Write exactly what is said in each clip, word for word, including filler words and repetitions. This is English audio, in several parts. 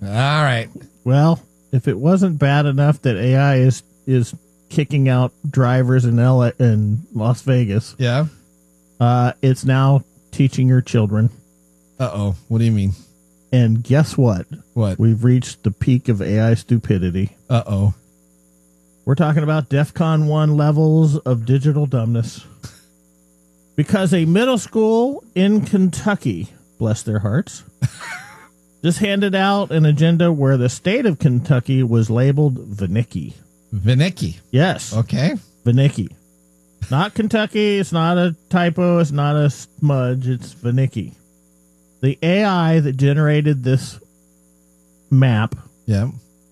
All right. Well, if it wasn't bad enough that A I is is kicking out drivers in L A in Las Vegas, Yeah. uh, it's now teaching your children. Uh-oh. What do you mean? And guess what? What? We've reached the peak of A I stupidity. Uh-oh. We're talking about DEFCON one levels of digital dumbness. Because a middle school in Kentucky, bless their hearts, just handed out an agenda where the state of Kentucky was labeled Vinicki. Vinicki. Yes. Okay. Vinicki. Not Kentucky. It's not a typo. It's not a smudge. It's Vinicki. The A I that generated this map Yeah.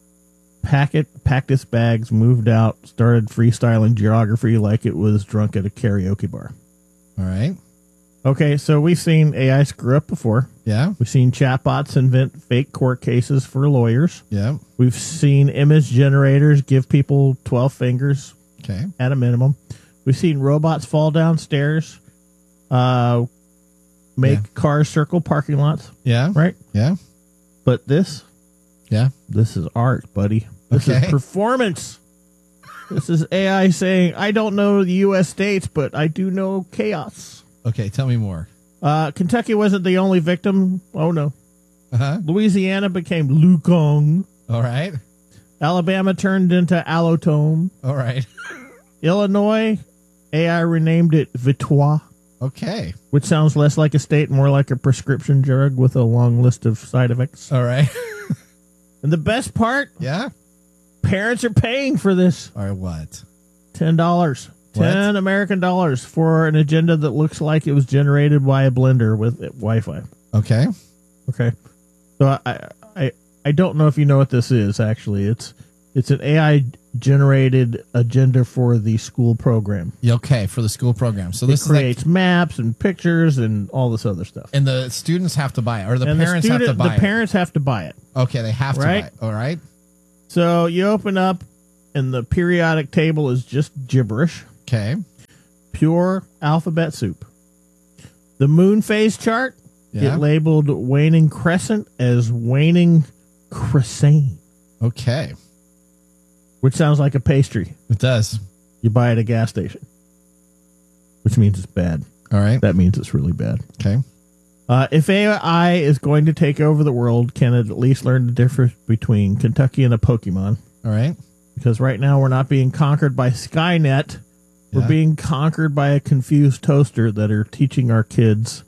packet, packed its bags, moved out, started freestyling geography like it was drunk at a karaoke bar. All right. Okay, so we've seen A I screw up before. Yeah. We've seen chatbots invent fake court cases for lawyers. Yeah. We've seen image generators give people twelve fingers Okay. at a minimum. We've seen robots fall downstairs, uh, make Yeah. cars circle parking lots, Yeah. right? Yeah. But this, Yeah. this is art, buddy. This Okay. is performance. This is A I saying, I don't know the U S states, but I do know chaos. Okay. Tell me more. Uh, Kentucky wasn't the only victim. Oh, no. Uh-huh. Louisiana became Lukong. All right. Alabama turned into Allotome. All right. Illinois, A I renamed it Vitois, Okay. which sounds less like a state, more like a prescription drug with a long list of side effects. All right. And the best part, Yeah. parents are paying for this. All right. What? ten dollars. What? ten American dollars for an agenda that looks like it was generated by a blender with Wi-Fi. Okay. Okay. So I, I, I don't know if you know what this is, actually. It's it's an A I generated agenda for the school program. Yeah, okay. For the school program. So It this is like, creates maps and pictures and all this other stuff. and the students have to buy it, or the and parents the have student, to buy the parents have to buy it. it. Okay, they have to Right? buy it. All right. So you open up, and the periodic table is just gibberish, Okay. pure alphabet soup. The moon phase chart, Yeah. it labeled waning crescent as waning crescent, Okay. which sounds like a pastry It does. you buy at a gas station, which means it's bad. All right. That means it's really bad. Okay. Uh, if A I is going to take over the world, can it at least learn the difference between Kentucky and a Pokemon? All right. Because right now we're not being conquered by Skynet. We're Yeah. being conquered by a confused toaster that are teaching our kids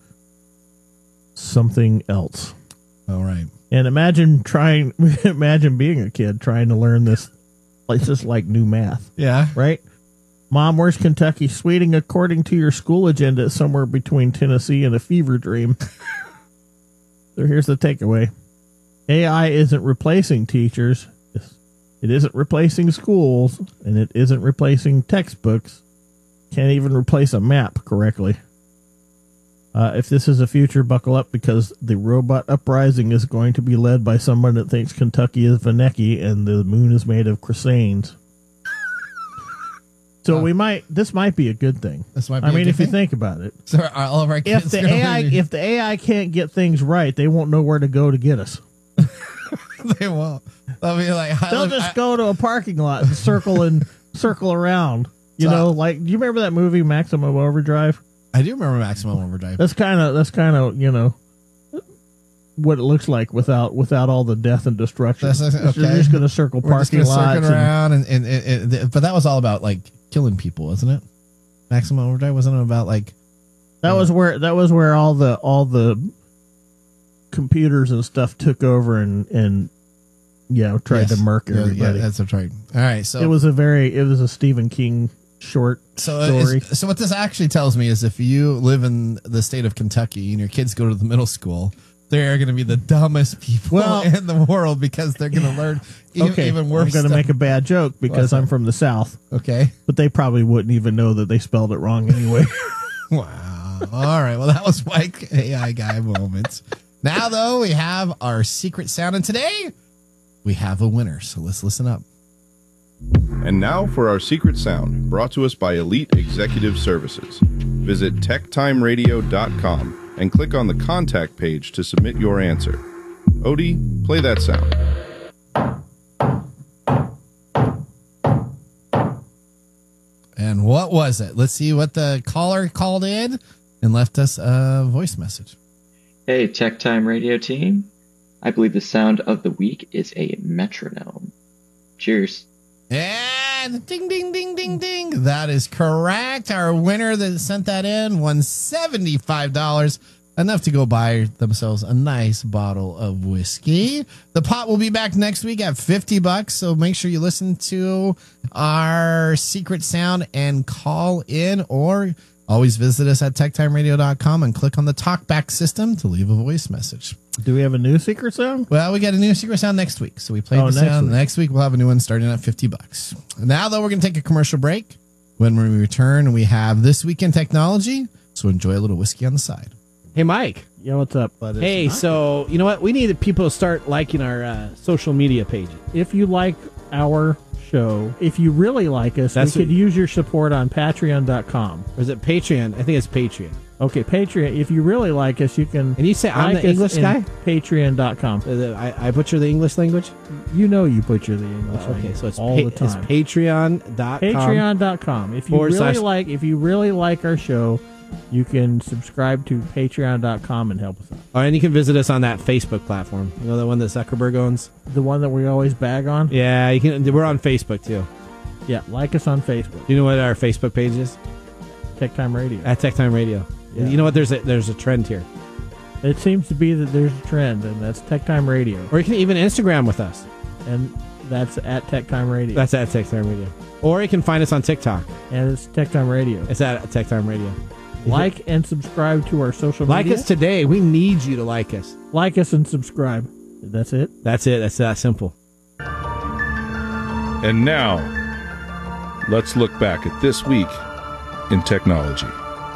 something else. All right. And imagine trying, imagine being a kid trying to learn this. It's just like new math, Yeah. right? Mom, where's Kentucky? Sweeting, according to your school agenda, it's somewhere between Tennessee and a fever dream. So here's the takeaway. A I isn't replacing teachers. It isn't replacing schools, and it isn't replacing textbooks. Can't even replace a map correctly. Uh, if this is a future, buckle up, because the robot uprising is going to be led by someone that thinks Kentucky is Vinicki and the moon is made of croissants. So Uh, we might. This might be a good thing. This might be I a mean, good if you thing. think about it, So are all of our kids if the gonna A I, be- if the A I can't get things right, they won't know where to go to get us. they won't. They'll be like, I They'll live- just I- go to a parking lot and circle and circle around. You So- know, like, do you remember that movie Maximum Overdrive? I do remember Maximum Overdrive. That's kind of that's kind of you know what it looks like without without all the death and destruction. That's- It's just- okay. You're just going to circle We're just parking gonna lots. circle and- around, and, and, and, and but that was all about like killing people, wasn't it? Maximum Overdrive wasn't it about like that was where that was where all the all the computers and stuff took over and and you know tried Yes. to murk Yeah, everybody. Yeah, that's right. All right, so it was a very it was a Stephen King short So, uh, story. is- so what this actually tells me is if you live in the state of Kentucky and your kids go to the middle school, they're going to be the dumbest people Well- in the world because they're going to learn even, okay, even worse. I'm going to stuff. make a bad joke because What's I'm that? from the South, Okay. but they probably wouldn't even know that they spelled it wrong anyway. Wow. All right. Well, that was Mike A I Guy moments. Now, though, we have our secret sound, and today we have a winner. So let's listen up. And now for our secret sound, brought to us by Elite Executive Services. Visit tech time radio dot com and click on the contact page to submit your answer. Odie, play that sound. And what was it? Let's see what the caller called in and left us a voice message. Hey, Tech Time Radio team. I believe the sound of the week is a metronome. Cheers. And ding, ding, ding, ding, ding. That is correct. Our winner that sent that in won seventy-five dollars, enough to go buy themselves a nice bottle of whiskey. The pot will be back next week at fifty bucks. So make sure you listen to our secret sound and call in, or always visit us at tech time radio dot com and click on the talkback system to leave a voice message. Do we have a new secret sound? Well, we got a new secret sound next week. So we played Oh, the next sound. week. Next week, we'll have a new one starting at fifty bucks. Now, though, we're going to take a commercial break. When we return, we have This Week in Technology. So enjoy a little whiskey on the side. Hey, Mike. Yeah, what's up, bud? Hey, so you know what? We need people to start liking our uh, social media pages. If you like our show, if you really like us, That's we could what- use your support on patreon dot com. Or is it Patreon? I think it's Patreon. Okay, Patreon. If you really like us, you can. And you say I'm like the us English in guy? patreon dot com. Uh, the- I, I butcher the English language? You know you butcher the English Uh, okay, language so it's, all pa- the time. it's patreon dot com. patreon dot com. If you Forward really slash- like if you really like our show, you can subscribe to patreon dot com and help us out. Oh, and you can visit us on that Facebook platform. You know, the one that Zuckerberg owns? The one that we always bag on? Yeah, you can. We're on Facebook, too. Yeah, like us on Facebook. You know what our Facebook page is? Tech Time Radio. At Tech Time Radio. Yeah. You know what? There's a, there's a trend here. It seems to be that there's a trend, and that's Tech Time Radio. Or you can even Instagram with us. And that's at Tech Time Radio. That's at Tech Time Radio. Or you can find us on TikTok. and it's Tech Time Radio. It's at Tech Time Radio. Like and subscribe to our social Like media. us today. We need you to like us. Like us and subscribe. That's it. That's it. That's that simple. And now, let's look back at this week in technology.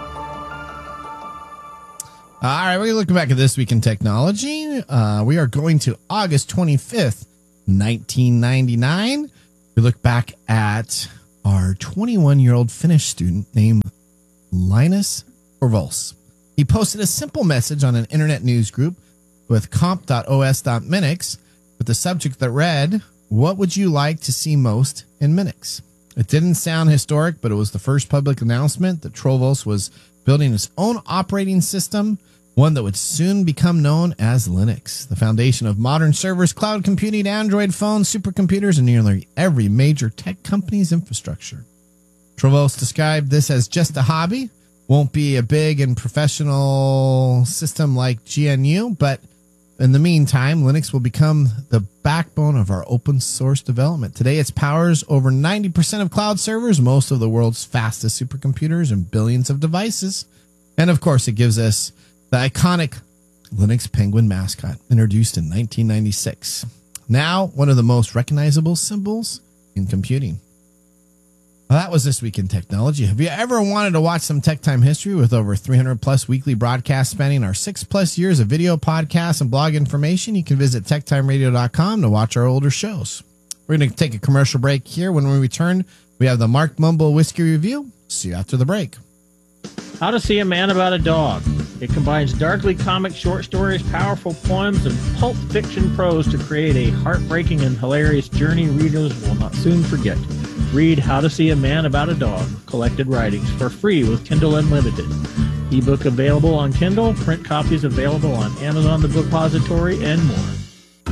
All right, we're looking back at This Week in Technology. Uh, we are going to August twenty-fifth, nineteen ninety-nine. We look back at our twenty-one-year-old Finnish student named Linus Torvalds. He posted a simple message on an internet news group with comp dot o s dot minix with the subject that read, "What would you like to see most in Minix?" It didn't sound historic, but it was the first public announcement that Torvalds was building his own operating system, one that would soon become known as Linux, the foundation of modern servers, cloud computing, Android phones, supercomputers, and nearly every major tech company's infrastructure. Torvalds described this as just a hobby, won't be a big and professional system like G N U, but in the meantime, Linux will become the backbone of our open source development. Today, it powers over ninety percent of cloud servers, most of the world's fastest supercomputers, and billions of devices. And of course, it gives us the iconic Linux Penguin mascot, introduced in nineteen ninety-six. Now, one of the most recognizable symbols in computing. Well, that was This Week in Technology. Have you ever wanted to watch some Tech Time history with over three hundred plus weekly broadcasts spanning our six plus years of video, podcasts, and blog information? You can visit tech time radio dot com to watch our older shows. We're going to take a commercial break here. When we return, we have the Mark Mumble Whiskey Review. See you after the break. How to See a Man About a Dog. It combines darkly comic short stories, powerful poems, and pulp fiction prose to create a heartbreaking and hilarious journey readers will not soon forget. Read How to See a Man About a Dog, collected writings, for free with Kindle Unlimited. Ebook available on Kindle, print copies available on Amazon The Bookpository, and more.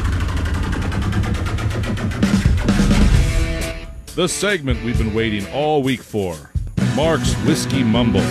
The segment we've been waiting all week for. Mark's Whiskey Mumble.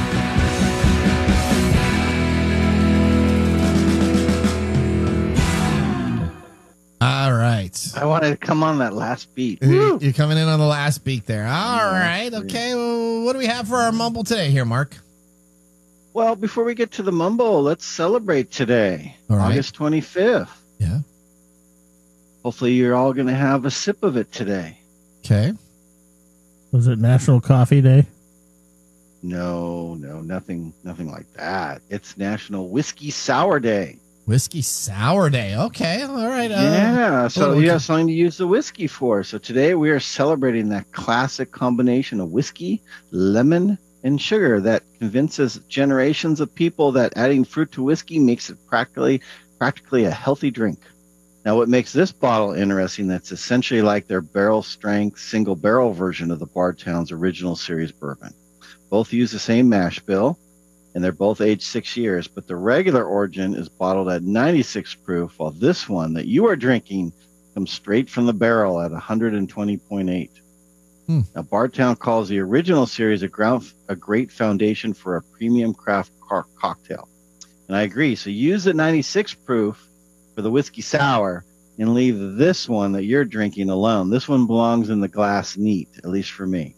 All right. I wanted to come on that last beat. You're you're coming in on the last beat there. All right. Okay. Well, what do we have for our mumble today here, Mark? Well, before we get to the mumble, let's celebrate today, All right. August twenty-fifth. Yeah. Hopefully, you're all going to have a sip of it today. Okay. Was it National Coffee Day? No, no, nothing, nothing like that. It's National Whiskey Sour Day. Whiskey Sour Day. Okay. All right. Uh, yeah, so oh, you have something to use the whiskey for. So today we are celebrating that classic combination of whiskey, lemon, and sugar that convinces generations of people that adding fruit to whiskey makes it practically practically a healthy drink. Now, what makes this bottle interesting, that's essentially like their barrel strength single barrel version of the Bardstown's original series bourbon. Both use the same mash bill, and they're both aged six years, but the regular Origin is bottled at ninety-six proof, while this one that you are drinking comes straight from the barrel at one twenty point eight. Hmm. Now, Bardstown calls the original series a, ground, a great foundation for a premium craft car- cocktail. And I agree. So use the ninety-six proof for the whiskey sour and leave this one that you're drinking alone. This one belongs in the glass neat, at least for me.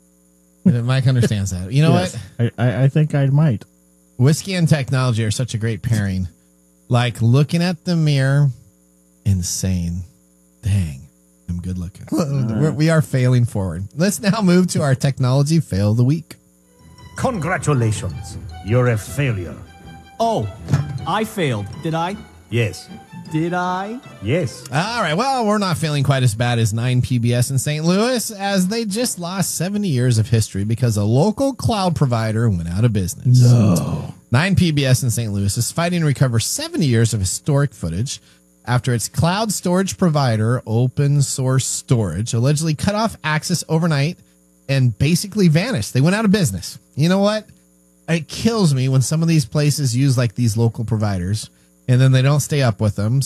Mike understands that. You know Yes. what? I, I, I think I might. Whiskey and technology are such a great pairing. Like looking at the mirror and saying, dang, I'm good looking. We're, we are failing forward. Let's now move to our technology fail of the week. Congratulations. You're a failure. Oh, I failed. Did I? Yes. Did I? Yes. All right. Well, we're not feeling quite as bad as nine P B S in Saint Louis, as they just lost seventy years of history because a local cloud provider went out of business. No. nine P B S in Saint Louis is fighting to recover seventy years of historic footage after its cloud storage provider, Open Source Storage, allegedly cut off access overnight and basically vanished. They went out of business. You know what? It kills me when some of these places use like these local providers and then they don't stay up with them.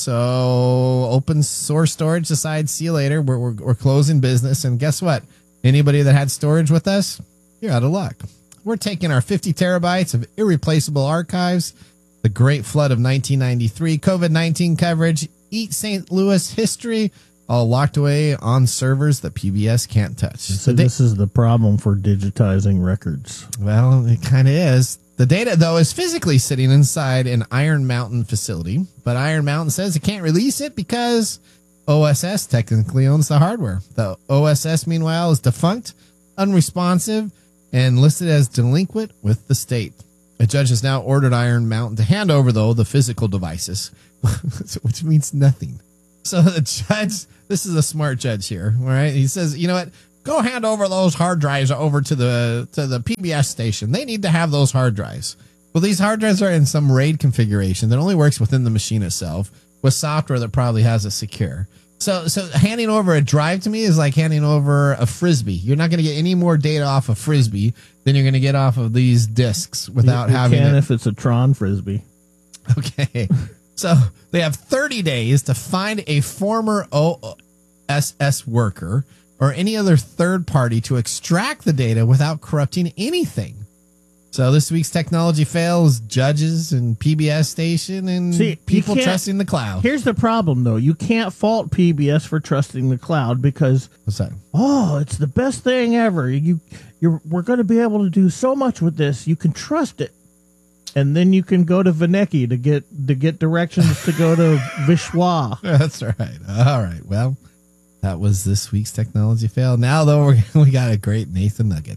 So Open Source Storage decides, see you later. We're, we're, we're closing business. And guess what? Anybody that had storage with us, you're out of luck. We're taking our fifty terabytes of irreplaceable archives, the Great Flood of nineteen ninety-three, COVID nineteen coverage, Eat Saint Louis history, all locked away on servers that P B S can't touch. So da- this is the problem for digitizing records. Well, it kind of is. The data, though, is physically sitting inside an Iron Mountain facility, but Iron Mountain says it can't release it because O S S technically owns the hardware. The O S S, meanwhile, is defunct, unresponsive, and listed as delinquent with the state. A judge has now ordered Iron Mountain to hand over, though, the physical devices, which means nothing. So the judge, this is a smart judge here, all right? He says, you know what? Go hand over those hard drives over to the to the P B S station. They need to have those hard drives. Well, these hard drives are in some RAID configuration that only works within the machine itself with software that probably has it secure. So, so handing over a drive to me is like handing over a Frisbee. You're not going to get any more data off of Frisbee than you're going to get off of these discs without you, you having can it. if it's a Tron Frisbee. Okay. So they have thirty days to find a former O S S worker or any other third party to extract the data without corrupting anything. So this week's technology fails judges and P B S station and See, you people can't- trusting the cloud. Here's the problem, though. You can't fault P B S for trusting the cloud because, What's that? oh, it's the best thing ever. You, you're, we're going to be able to do so much with this. You can trust it. And then you can go to Vinecki to get to get directions to go to Vishwa. That's right. All right. Well, that was this week's technology fail. Now, though, we're, we got a great Nathan Nugget.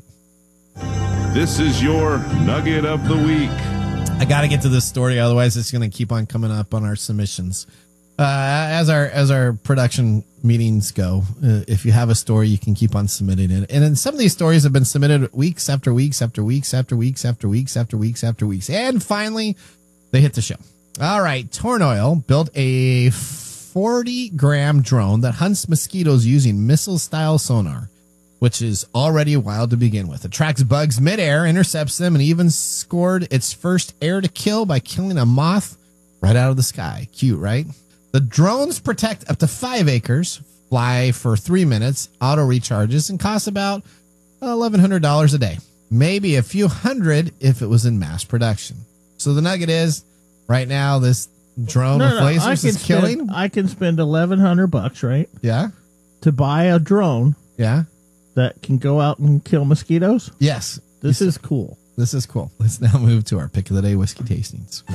This is your Nugget of the Week. I got to get to this story, otherwise it's going to keep on coming up on our submissions. Uh, as our as our production meetings go, uh, if you have a story, you can keep on submitting it. And then some of these stories have been submitted weeks after weeks after weeks after weeks after weeks after weeks after weeks. And finally, they hit the show. All right. Torn Oil built a forty gram drone that hunts mosquitoes using missile-style sonar, which is already wild to begin with. It tracks bugs midair, intercepts them, and even scored its first air to kill by killing a moth right out of the sky. Cute, right? The drones protect up to five acres, fly for three minutes, auto recharges, and cost about eleven hundred dollars a day. Maybe a few hundred if it was in mass production. So the nugget is, right now, this drone No, with no, I lasers can is killing. spend, I can spend eleven hundred bucks, right, Yeah? to buy a drone Yeah? that can go out and kill mosquitoes. Yes. This is cool. This is cool. Let's now move to our pick of the day whiskey tastings.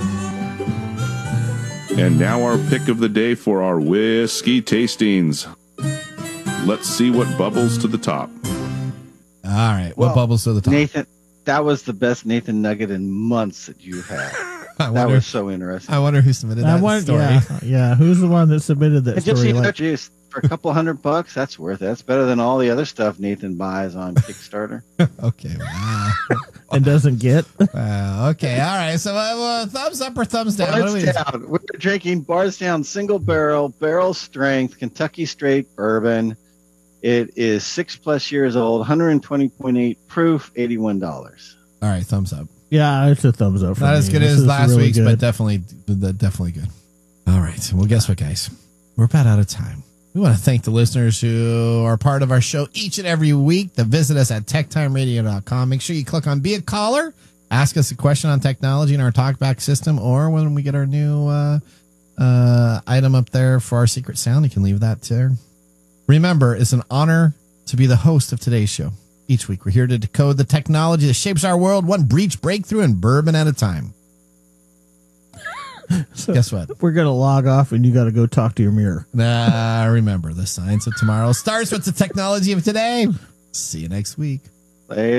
And now our pick of the day for our whiskey tastings. Let's see what bubbles to the top. All right. What Well, bubbles to the top? Nathan, that was the best Nathan Nugget in months that you had. I That wonder, was so interesting. I wonder who submitted I that want, story. yeah, yeah. Who's the one that submitted that And just so story? you know, Like, Juice, for a couple hundred bucks, that's worth it. That's better than all the other stuff Nathan buys on Kickstarter. Okay. Wow. And doesn't get. Wow. Okay. All right. So, uh, well, thumbs up or thumbs down? What do we- Bardstown. We're drinking Bardstown single barrel, barrel strength, Kentucky straight bourbon. It is six plus years old, one hundred twenty point eight proof, eighty-one dollars. All right. Thumbs up. Yeah, it's a thumbs up for Not me. as good This as is last really week's, good. but definitely, definitely good. All right. Well, guess what, guys? We're about out of time. We want to thank the listeners who are part of our show each and every week that visit us at tech time radio dot com. Make sure you click on Be a Caller. Ask us a question on technology in our talkback system, or when we get our new uh, uh, item up there for our secret sound, you can leave that there. Remember, it's an honor to be the host of today's show. Each week, we're here to decode the technology that shapes our world, one breach breakthrough and bourbon at a time. So Guess what? we're going to log off and you got to go talk to your mirror. Nah, remember, the science of tomorrow starts with the technology of today. See you next week. Later.